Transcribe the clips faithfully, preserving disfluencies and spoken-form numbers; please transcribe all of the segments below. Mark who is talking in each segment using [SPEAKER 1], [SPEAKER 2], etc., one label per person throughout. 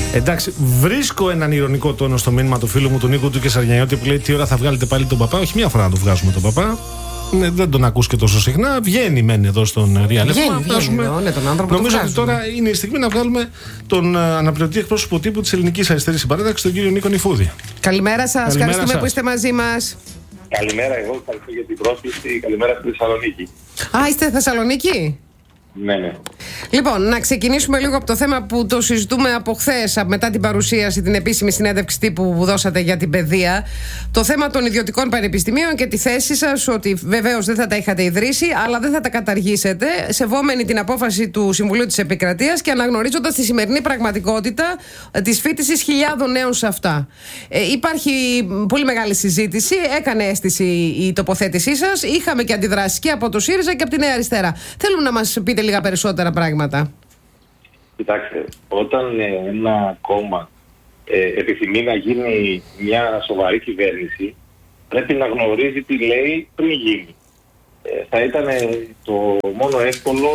[SPEAKER 1] Εντάξει, βρίσκω έναν ηρωνικό τόνο στο μήνυμα του φίλου μου του Νίκου του Κεσαριανιώτη που λέει: τι ώρα θα βγάλετε πάλι τον παπά? Όχι, μία φορά να τον βγάζουμε τον παπά. Ναι, δεν τον ακούς και τόσο συχνά. Βγαίνει μεν εδώ στον Real εφ εμ.
[SPEAKER 2] Ναι, τον άνθρωπο.
[SPEAKER 1] Νομίζω ότι τώρα είναι η στιγμή να βγάλουμε τον αναπληρωτή εκπρόσωπο τύπου της Ελληνικής Αριστερής Συμπαράταξης, τον κύριο Νίκο Νηφούδη.
[SPEAKER 2] Καλημέρα σας. Ευχαριστούμε σας που είστε μαζί μας.
[SPEAKER 3] Καλημέρα, εγώ ευχαριστώ για την πρόσκληση. Καλημέρα στη Θεσσαλονίκη.
[SPEAKER 2] Α, είστε Θεσσαλονίκη?
[SPEAKER 3] Ναι, ναι.
[SPEAKER 2] Λοιπόν, να ξεκινήσουμε λίγο από το θέμα που το συζητούμε από χθες, μετά την παρουσίαση, την επίσημη συνέντευξη τύπου που δώσατε για την παιδεία. Το θέμα των ιδιωτικών πανεπιστημίων και τη θέση σας ότι βεβαίως δεν θα τα είχατε ιδρύσει, αλλά δεν θα τα καταργήσετε, σεβόμενοι την απόφαση του Συμβουλίου της Επικρατείας και αναγνωρίζοντας τη σημερινή πραγματικότητα της φοιτησης χιλιάδων νέων σε αυτά. Ε, υπάρχει πολύ μεγάλη συζήτηση, έκανε αίσθηση η τοποθέτησή σας. Είχαμε και αντιδράσεις και από το ΣΥΡΙΖΑ και από τη Νέα Αριστερά. Θέλουμε να μας πείτε λίγα περισσότερα πράγματα.
[SPEAKER 3] Κοιτάξτε, όταν ε, ένα κόμμα ε, επιθυμεί να γίνει μια σοβαρή κυβέρνηση, πρέπει να γνωρίζει τι λέει πριν γίνει. Ε, θα ήταν το μόνο εύκολο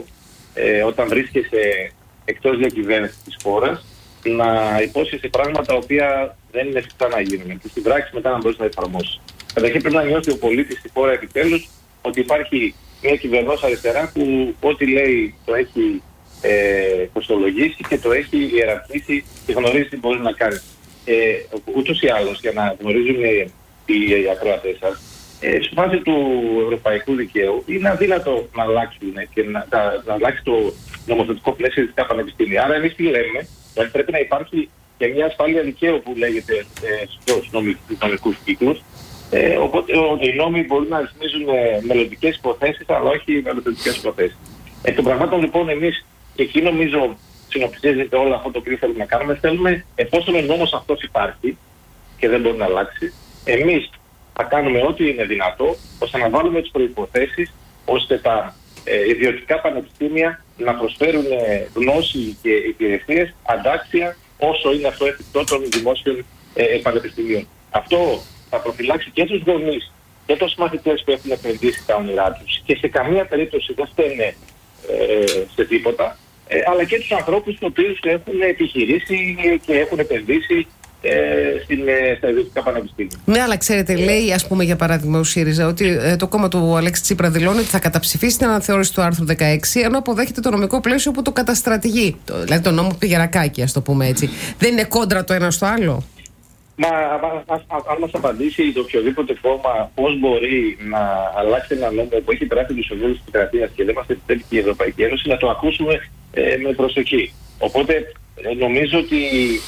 [SPEAKER 3] ε, όταν βρίσκεσαι εκτός διακυβέρνησης της χώρας να υπόσχεσαι πράγματα τα οποία δεν είναι εφικτά να γίνουν και στην πράξη μετά να μπορείς να εφαρμόσεις. Καταρχήν πρέπει να νιώσει ο πολίτης στη χώρα επιτέλους ότι υπάρχει μια κυβερνός αριστερά που ό,τι λέει το έχει ε, κοστολογήσει και το έχει ιεραρχήσει και γνωρίζει τι μπορεί να κάνει. Ε, ούτως ή άλλως, για να γνωρίζουν οι, οι ακροατές σας, ε, στη φάση του ευρωπαϊκού δικαίου είναι αδύνατο να αλλάξουν και να, να, να αλλάξει το νομοθετικό πλαίσιο ειδικά πανεπιστήμια. Άρα εμείς τι λέμε, δηλαδή πρέπει να υπάρχει και μια ασφάλεια δικαίου που λέγεται ε, στους νομικούς κύκλους. Ε, οπότε οι νόμοι μπορούν να ρυθμίζουν ε, μελλοντικές υποθέσεις, αλλά όχι μελλοντικές υποθέσεις. Εκ των πραγμάτων λοιπόν εμείς, και εκεί νομίζω συνοπτίζεται όλο αυτό το οποίο θέλουμε να κάνουμε, θέλουμε, εφόσον ο νόμος αυτός υπάρχει και δεν μπορεί να αλλάξει, εμείς θα κάνουμε ό,τι είναι δυνατό ώστε να βάλουμε τις προϋποθέσεις ώστε τα ε, ιδιωτικά πανεπιστήμια να προσφέρουν ε, γνώση και υπηρεσίες αντάξια όσο είναι αυτό εφικτό των δημόσιων ε, πανεπιστημίων. Αυτό θα προφυλάξει και τους γονείς και τους μαθητές που έχουν επενδύσει τα όνειρά τους και σε καμία περίπτωση δεν φταίνε ε, σε τίποτα, ε, αλλά και τους ανθρώπους τους οποίους έχουν επιχειρήσει και έχουν επενδύσει ε, στην, ε, στα ιδιωτικά πανεπιστήμια.
[SPEAKER 2] Ναι, αλλά ξέρετε, λέει, ας πούμε, για παράδειγμα, ο ΣΥΡΙΖΑ ότι ε, το κόμμα του Αλέξη Τσίπρα δηλώνει ότι θα καταψηφίσει την αναθεώρηση του άρθρου δεκαέξι, ενώ αποδέχεται το νομικό πλαίσιο που το καταστρατηγεί. Το, δηλαδή, το νόμο Πηγερακάκη, ας το πούμε έτσι. Δεν είναι κόντρα το ένα στο άλλο?
[SPEAKER 3] Μα αν μας απαντήσει το οποιοδήποτε κόμμα πώς μπορεί να αλλάξει ένα νόμο που έχει περάσει τους οδούς της Επικρατείας και δεν μας επιτρέπει και η Ευρωπαϊκή Ένωση, να το ακούσουμε ε, με προσοχή. Οπότε ε, νομίζω ότι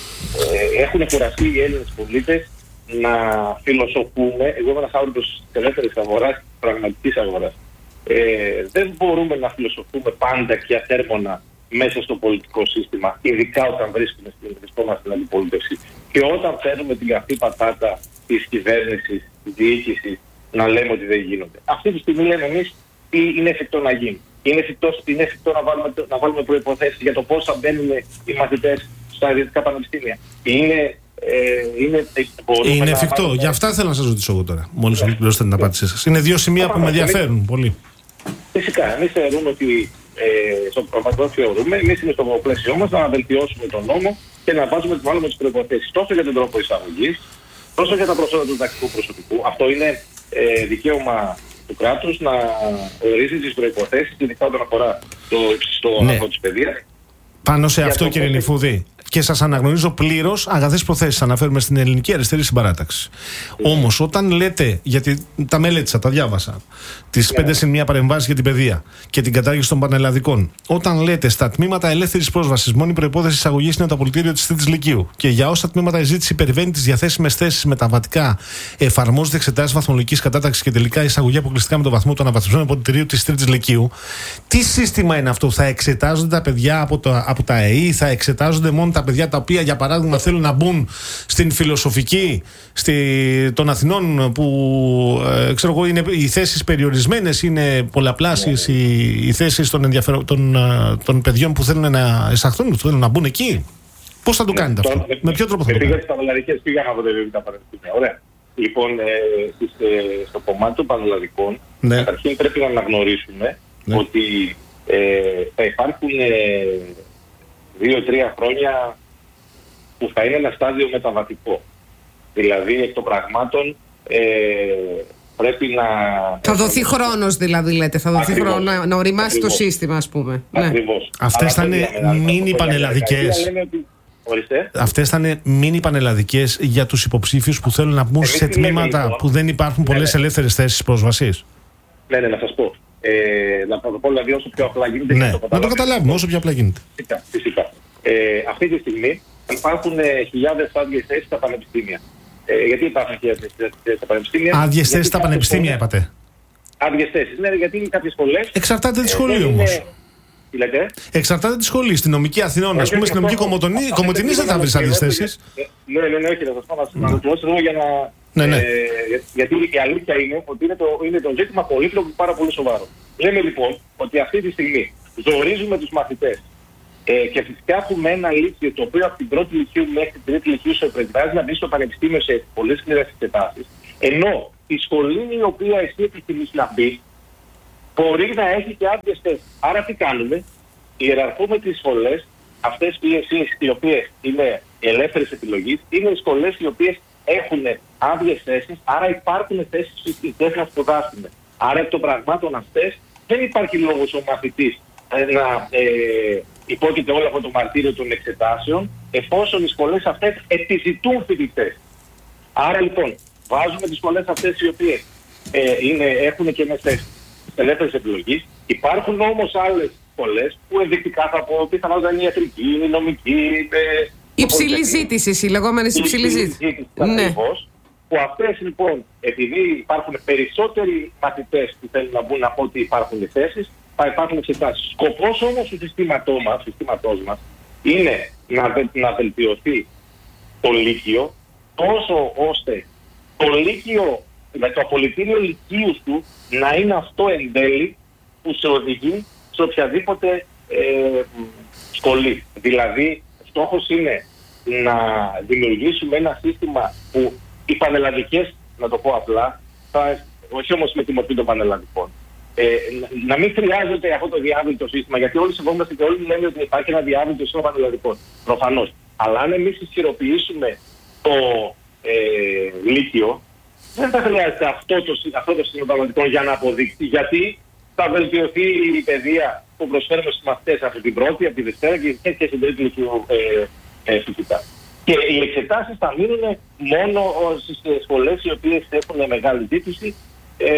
[SPEAKER 3] ε, έχουν κουραστεί οι Έλληνες πολίτες να φιλοσοφούμε. Εγώ είμαι ένας άνθρωπος της ελεύθερης αγοράς, πραγματικής αγοράς. Ε, δεν μπορούμε να φιλοσοφούμε πάντα και ατέρμονα μέσα στο πολιτικό σύστημα, ειδικά όταν βρίσκουμε στην βρισκόμαστε στην αντιπολίτευση. Και όταν φέρνουμε την καυτή πατάτα της κυβέρνησης, της διοίκησης, να λέμε ότι δεν γίνονται. Αυτή τη στιγμή λέμε εμείς τι είναι εφικτό να γίνει. Είναι εφικτό, είναι εφικτό να βάλουμε, να βάλουμε προϋποθέσεις για το πώς θα μπαίνουν οι μαθητές στα ιδιωτικά πανεπιστήμια. Είναι, ε, είναι,
[SPEAKER 1] είναι εφικτό. Βάλουμε... Γι' αυτά θέλω να σας ρωτήσω εγώ τώρα, μόλις ολοκληρώσετε την απάντησή σας. Είναι δύο σημεία που με ενδιαφέρουν πολύ.
[SPEAKER 3] Φυσικά, εμείς θεωρούμε ότι Ε, στο πραγματικό θεωρούμε, εμείς είναι στο πλαίσιο μας να βελτιώσουμε τον νόμο και να βάζουμε, βάλουμε τις προϋποθέσεις τόσο για τον τρόπο εισαγωγής, τόσο για τα προσόντα του διδακτικού προσωπικού. Αυτό είναι ε, δικαίωμα του κράτους να ορίζει τις προϋποθέσεις, ειδικά όταν αφορά το υψιστό
[SPEAKER 1] ναι.
[SPEAKER 3] αγώνα της παιδείας.
[SPEAKER 1] Πάνω σε αυτό, κύριε Νηφούδη, και σας αναγνωρίζω πλήρως αγαθές προθέσεις, αναφέρουμε στην Ελληνική Αριστερή Συμπαράταξη. Mm. Όμως, όταν λέτε, γιατί τα μελέτησα, τα διάβασα, τις yeah. πέντε συν μία παρεμβάσεις για την παιδεία και την κατάργηση των πανελλαδικών, όταν λέτε στα τμήματα ελεύθερης πρόσβασης, μόνη προϋπόθεση εισαγωγής είναι το απολυτήριο της τρίτης λυκείου και για όσα τμήματα η ζήτηση υπερβαίνει τις διαθέσιμες θέσεις μεταβατικά, εφαρμόζεται εξετάσεις βαθμολογικής κατάταξης και τελικά εισαγωγή αποκλειστικά με το βαθμό του αναβαθμισμένου απολυτηρίου της τρίτης λυκείου, τι σύστημα είναι αυτό? Θα εξετάζονται τα παιδιά από, το, από τα ΕΗ, θα εξετάζονται μόνο τα παιδιά τα οποία, για παράδειγμα, θέλουν να μπουν στην φιλοσοφική στη, των Αθηνών, που ε, ξέρω εγώ, είναι οι θέσεις περιορισμένες, είναι πολλαπλάσεις οι, οι θέσεις των, ενδιαφερο... των, των παιδιών που θέλουν να εισαχθούν, που θέλουν να μπουν εκεί. Πώς θα το ναι, κάνετε αυτό? Με, με ποιο τρόπο θα το κάνετε?
[SPEAKER 3] Πήγα στα πανελλαδικές, πήγα από τα πανεπιστήμια. Ωραία. Λοιπόν, ε, ε, στο κομμάτι των πανελλαδικών, ναι. καταρχήν πρέπει να αναγνωρίσουμε ναι. ότι ε, θα υπάρχουν ε, δύο-τρία χρόνια που θα είναι ένα στάδιο μεταβατικό. Δηλαδή, εκ των πραγμάτων, ε, πρέπει να...
[SPEAKER 2] Θα δοθεί χρόνος δηλαδή, λέτε, θα δοθεί
[SPEAKER 3] Ακριβώς.
[SPEAKER 2] χρόνο να, να οριμάσει
[SPEAKER 3] Ακριβώς.
[SPEAKER 2] το σύστημα, ας πούμε.
[SPEAKER 3] Ακριβώς.
[SPEAKER 1] Ναι. Αυτές θα είναι μίνι πανελλαδικές. Αυτές θα είναι μίνι πανελλαδικές για τους υποψήφιους που θέλουν να μπουν
[SPEAKER 3] Εμείς
[SPEAKER 1] σε
[SPEAKER 3] τι λέμε,
[SPEAKER 1] τμήματα
[SPEAKER 3] λοιπόν.
[SPEAKER 1] που δεν υπάρχουν
[SPEAKER 3] Ναι,
[SPEAKER 1] πολλές
[SPEAKER 3] ναι.
[SPEAKER 1] ελεύθερες θέσεις πρόσβασης.
[SPEAKER 3] Ναι, ναι, να σας πω. Ε, να το πω δηλαδή όσο πιο απλά γίνεται.
[SPEAKER 1] Ναι,
[SPEAKER 3] και το
[SPEAKER 1] να το
[SPEAKER 3] καταλάβετε.
[SPEAKER 1] καταλάβουμε όσο πιο απλά γίνεται.
[SPEAKER 3] Φυσικά. φυσικά. Ε, αυτή τη στιγμή υπάρχουν ε, χιλιάδες άδειες θέσεις στα πανεπιστήμια. Ε, γιατί υπάρχουν χιλιάδες θέσεις στα πανεπιστήμια?
[SPEAKER 1] Άδειες θέσεις στα
[SPEAKER 3] κάποιες
[SPEAKER 1] πανεπιστήμια,
[SPEAKER 3] σχολές-
[SPEAKER 1] είπατε.
[SPEAKER 3] Άδειες θέσεις. Ναι, γιατί κάποιες σχολές.
[SPEAKER 1] Εξαρτάται τη
[SPEAKER 3] ε,
[SPEAKER 1] σχολή
[SPEAKER 3] δεν
[SPEAKER 1] όμως.
[SPEAKER 3] είναι- Τι λέτε?
[SPEAKER 1] Εξαρτάται τη σχολή. Στην νομική Αθηνών, ας πούμε, στην νομική Κομωτινή, Κομωτινής δεν θα βρεις άδειες θέσεις.
[SPEAKER 3] Ναι, ναι, ναι, όχι, θα σας πω να σας δώσω λόγο για να...
[SPEAKER 1] Ναι, ναι.
[SPEAKER 3] Ε, γιατί η αλήθεια είναι ότι είναι το, είναι το ζήτημα πολύπλοκο και πάρα πολύ σοβαρό. Λέμε λοιπόν ότι αυτή τη στιγμή ζορίζουμε τους μαθητές ε, και φτιάχνουμε ένα λύκειο το οποίο από την πρώτη λυκείου μέχρι την τρίτη λυκείου σε προετοιμάζει να μπει στο πανεπιστήμιο σε πολλές σκληρές εξετάσεις. Ενώ η σχολή η οποία εσύ επιθυμείς να μπει μπορεί να έχει και άδειες θέσεις. Άρα τι κάνουμε? Ιεραρχούμε τις σχολές, αυτές οι οποίες είναι ελεύθερες επιλογής, είναι οι σχολές οι οποίες έχουν άδειες θέσεις, άρα υπάρχουν θέσεις φοιτητές να σπουδάσουν. Άρα εκ των πραγμάτων αυτές δεν υπάρχει λόγος ο μαθητής ε, να ε, υπόκειται όλο αυτό το μαρτύριο των εξετάσεων, εφόσον οι σχολές αυτές επιζητούν φοιτητές. Άρα λοιπόν βάζουμε τις σχολές αυτές οι οποίες ε, είναι, έχουν και μες θέσεις ελεύθερης επιλογής. Υπάρχουν όμως άλλες σχολές που ενδεικτικά θα πω πιθανώς είναι η ιατρική, είναι η νομική. Ε,
[SPEAKER 2] Υψηλή ζήτηση, οι λεγόμενες υψηλή ζήτηση. Ναι.
[SPEAKER 3] Ακριβώς. Που αυτές λοιπόν, επειδή υπάρχουν περισσότεροι μαθητές που θέλουν να μπουν από ότι υπάρχουν θέσεις, θα υπάρχουν εξετάσεις. Σκοπός όμως του συστήματός μας, συστήματός μας είναι να, βε, να βελτιωθεί το λύκειο, τόσο ώστε το λύκειο, το απολυτήριο λυκείου του να είναι αυτό εν τέλει που σε οδηγεί σε οποιαδήποτε ε, σχολή. Δηλαδή, στόχος είναι να δημιουργήσουμε ένα σύστημα που οι πανελλαδικές, να το πω απλά, θα, όχι όμως με τη μορφή των πανελλαδικών, ε, να, να μην χρειάζεται αυτό το διάβητο σύστημα, γιατί όλοι συμφωνούμε και όλοι λέμε ότι υπάρχει ένα διάβητο σύστημα πανελλαδικών. Προφανώς. Αλλά αν εμείς ισχυροποιήσουμε το ε, λύκειο, δεν θα χρειάζεται αυτό το, αυτό το σύστημα πανελλαδικών για να αποδείξει, γιατί θα βελτιωθεί η παιδεία που προσφέρουμε στους μαθητές από την πρώτη, από τη Δευτέρα και, και στην τρίτη λυκείου ε, ε, φυσικά. Και οι εξετάσεις θα μείνουν μόνο στις σχολές οι οποίες έχουν μεγάλη ζήτηση. Ε,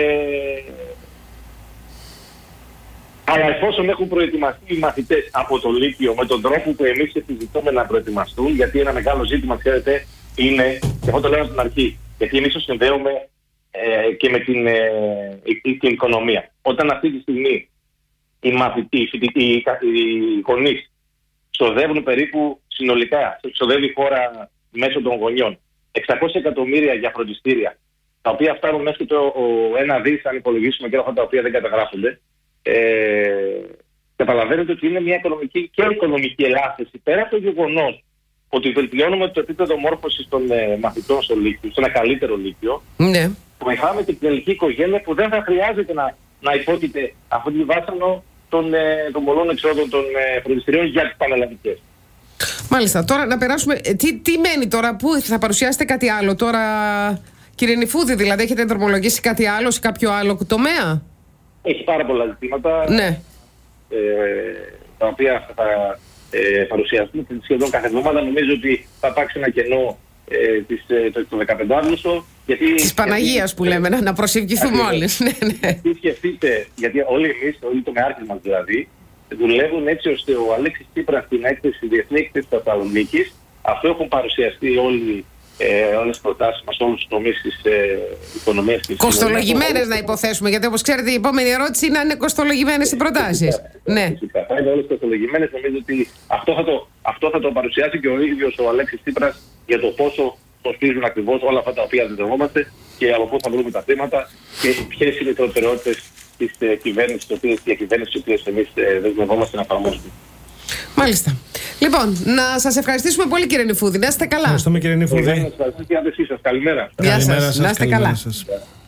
[SPEAKER 3] αλλά εφόσον έχουν προετοιμαστεί οι μαθητές από το Λύκειο με τον τρόπο που εμείς επιζητούμε να προετοιμαστούν, γιατί ένα μεγάλο ζήτημα, ξέρετε, είναι, και αυτό το λέω από την αρχή, γιατί εμείς το συνδέουμε ε, και με την, ε, την οικονομία. Όταν αυτή τη στιγμή οι μαθητοί, οι, οι, οι γονείς ξοδεύουν περίπου συνολικά, ξοδεύει η χώρα μέσω των γονιών εξακόσια εκατομμύρια για φροντιστήρια, τα οποία φτάνουν μέχρι το ένα δις, αν υπολογίσουμε και αυτά τα οποία δεν καταγράφονται. Ε, καταλαβαίνετε ότι είναι μια οικονομική και οικονομική ελάφρυνση, πέρα από το γεγονός ότι βελτιώνουμε το επίπεδο μόρφωσης των ε, μαθητών στο Λύκειο, σε ένα καλύτερο Λύκειο.
[SPEAKER 2] Ναι.
[SPEAKER 3] Βοηθάμε και την ελληνική οικογένεια που δεν θα χρειάζεται να, να υπόκειται αυτό το βάσανο των, ε, των πολλών εξόδων των ε, φροντιστηρίων για τις πανελλαδικές.
[SPEAKER 2] Μάλιστα. Τώρα να περάσουμε. Τι, τι μένει τώρα, πού θα παρουσιάσετε κάτι άλλο τώρα, κύριε Νηφούδη, δηλαδή έχετε δρομολογήσει κάτι άλλο σε κάποιο άλλο τομέα?
[SPEAKER 3] Έχει πάρα πολλά ζητήματα,
[SPEAKER 2] ναι.
[SPEAKER 3] ε, τα οποία θα ε, παρουσιαστούν σχεδόν κάθε εβδομάδα. Νομίζω ότι θα υπάρξει ένα κενό ε, της, ε, το, το δεκαπέντε Αυγούστου.
[SPEAKER 2] Της Παναγίας που λέμε, να, να προσευχηθούμε όλοι. Ναι, ναι.
[SPEAKER 3] Γιατί σκεφτείτε, γιατί όλοι εμείς, όλοι το μεάρχες μας δηλαδή, δουλεύουν έτσι ώστε ο Αλέξης Τσίπρας στην έκθεση, διεθνή έκθεση της Θεσσαλονίκης, αυτό έχουν παρουσιαστεί όλοι, ε, όλες τις προτάσεις μας, όλους τους τομείς της ε, οικονομίας της.
[SPEAKER 2] Κοστολογημένες να υποθέσουμε, γιατί όπως ξέρετε η επόμενη ερώτηση είναι αν είναι κοστολογημένες οι προτάσεις. Ναι.
[SPEAKER 3] Φυσικά, θα είναι όλες κοστολογημένες. Νομίζω ότι αυτό θα, το, αυτό θα το παρουσιάσει και ο ίδιος ο Αλέξης Τσίπρας για το πόσο κοστίζουν ακριβώς όλα αυτά τα οποία δεδομόμαστε και από πού θα βρούμε τα χρήματα και ποιες είναι οι προτεραιότητες της ε, κυβέρνησης, τις οποίες διακυβέρνησης, τις οποίες εμείς ε, δεσμευόμαστε να εφαρμόσουμε.
[SPEAKER 2] Μάλιστα. Λοιπόν, να σας ευχαριστήσουμε πολύ, κύριε Νηφούδη. Να είστε καλά.
[SPEAKER 1] Ευχαριστούμε, κύριε Νηφούδη.
[SPEAKER 3] Ευχαριστώ και εσείς σας. Καλημέρα.
[SPEAKER 2] Γεια σας. Να είστε καλά.